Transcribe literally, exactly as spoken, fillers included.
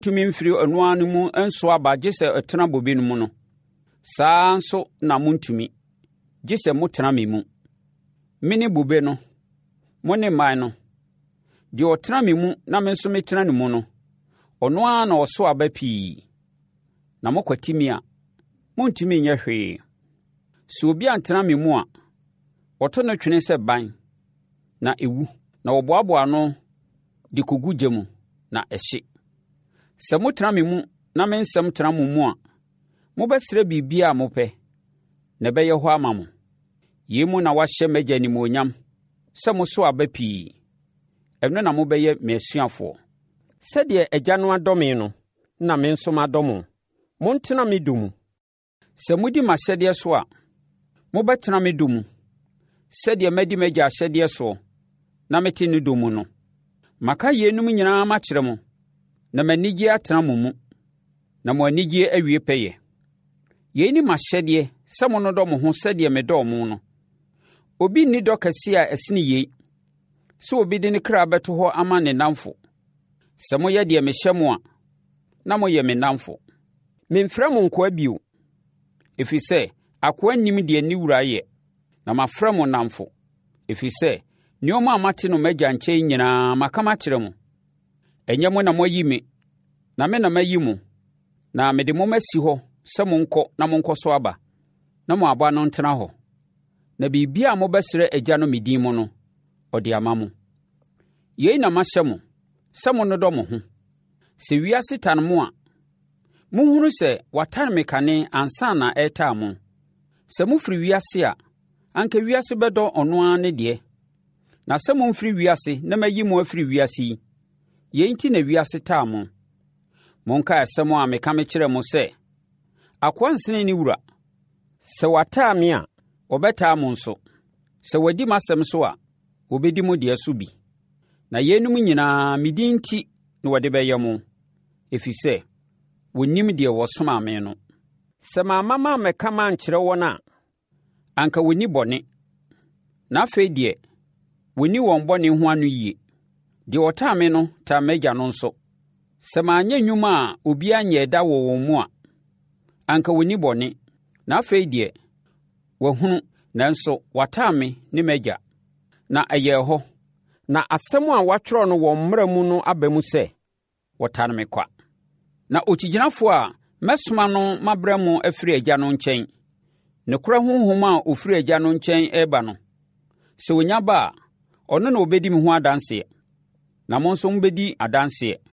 montumi mfiri ɔno ara no mu nso aba gye sɛ ɛtena bobe no mu no. Saa nso na montumi, gye sɛ motena me mu. Mene bobe no, mo ne mman no. Deɛ ɔtena me mu na me nso metena ne mu no, ɔno ara na ɔso aba pii. Na mokwati me a, montumi nyɛ hwee. Sɛ obi antena me mu a, wɔtɔ no twene sɛ ban, na ɛwu, na wɔboaboa no de kɔgu gya mu, na ɛhye. Sɛ motena me mu na me nsɛm tena mo mu a, mobɛsrɛ biribiara a mopɛ, na ɛbɛyɛ hɔ ama mo. Yei mu na wahyɛ m'Agya animuonyam sɛ mo so aba pii. Ɛno na mobɛyɛ m'asuafoɔ. Sɛdeɛ Agya no adɔ me no, na me nso madɔ mo. Montena me dɔ mu. Sɛ modi m'ahyɛdeɛ so a, mobɛtena me dɔ mu, sɛdeɛ madi m'Agya ahyɛdeɛ soɔ, na mete ne dɔ mu no. Maka yeinom nyinaa makyerɛ mo, na m'anigye atena mo mu, na mo anigye awie pɛyɛ. Yei ne m'ahyɛdeɛ sɛ mo nodɔ mo ho sɛdeɛ medɔɔ mo no. Obi nni dɔ kɛse a ɛsene yei, sɛ obi de ne kra bɛto hɔ ama ne nnamfo. Sɛ moyɛ deɛ mehyɛ mo a, na moyɛ me nnamfo. Memfrɛ mo nkoa bio, ɛfiri sɛ akoa nnim deɛ ne wura yɛ, na mafrɛ mo nnamfo, ɛfiri sɛ nneɛma a mate no m'Agya nkyɛn nyinaa maka makyerɛ mo. Ɛnyɛ mo na moayi me, na me na mayi mo, na mede mo masi hɔ sɛ monkɔ na monkɔ so aba, na mo aba no ntena hɔ. Na biribiara a mobɛsrɛ Agya no me din mu no, ɔde ama mo. Yei na mahyɛ mo, sɛ mo nodɔ mo ho. Sɛ wiase tane mo a, monhunu sɛ watane me kane ansa na ɛretaa mo. Sɛ mofiri wiase a, anka wiase bɛdɔ ɔno ara ne deɛ. Na sɛ momfiri wiase na mayi mo afiri wiase yi, yei nti na wiase taa mo. Monkae asɛm a meka mekyerɛ mo sɛ, akoa nsene ne wura. Sɛ wataa me a, ɔbɛtaa mo nso. Sɛ wadi m'asɛm so a, wɔbɛdi mo deɛ so bi. Na yeinom nyinaa me din nti na wɔde bɛyɛ mo, ɛfiri sɛ wɔnnim deɛ wɔsomaa me no. Sɛ mamma mammɛka mankyerɛ wɔn a, anka wɔnni bɔne. Na afei deɛ, wɔnni wɔn bɔne ho ano yie. Deɛ ɔtaa me no taa m'Agya no nso. Sɛ maanyɛ nnwuma a obiara nyɛɛ da wɔ wɔn mu a, anka wɔnni bɔne. Na afei deɛ, wɔahunu, nanso wɔataa me ne m'Agya, na ɛyɛɛ hɔ. Na asɛm a wɔatwerɛ no wɔ mmara mu no aba mu sɛ, wɔtane me kwa. Na okyigyinafoɔ a mɛsoma no mabrɛ mo afiri Agya no nkyɛn, nokorɛ honhom a ɔfiri Agya no nkyɛn ɛreba no. Sɛ ɔnya ba a, ɔno na ɔbɛdi me ho adanseɛ, na mo nso mobɛdi adanseɛ,